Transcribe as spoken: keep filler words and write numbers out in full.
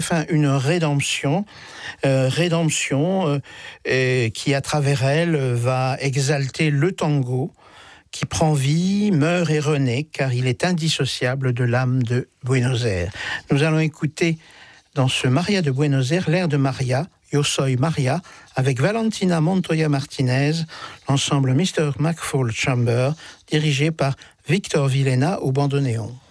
Enfin, une rédemption, euh, rédemption euh, et qui, à travers elle, va exalter le tango, qui prend vie, meurt et renaît, car il est indissociable de l'âme de Buenos Aires. Nous allons écouter dans ce Maria de Buenos Aires l'air de Maria, Yo soy Maria, avec Valentina Montoya Martinez, l'ensemble mister McFall Chamber, dirigé par Victor Villena au bandoneon.